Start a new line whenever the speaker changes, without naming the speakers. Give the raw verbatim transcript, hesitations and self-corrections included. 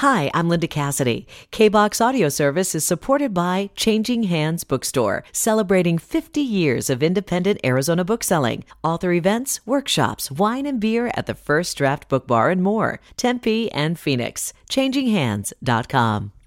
Hi, I'm Linda Cassidy. K-BOX Audio Service is supported by Changing Hands Bookstore, celebrating fifty years of independent Arizona bookselling. Author events, workshops, wine and beer at the First Draft Book Bar and more. Tempe and Phoenix. changing hands dot com.